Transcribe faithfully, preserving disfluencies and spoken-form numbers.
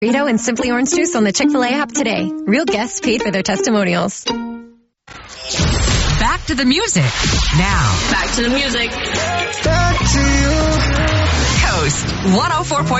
Burrito and Simply Orange Juice on the Chick-fil-A app today. Real guests paid for their testimonials. Back to the music. Now. Back to the music. Back to you. Coast one oh four point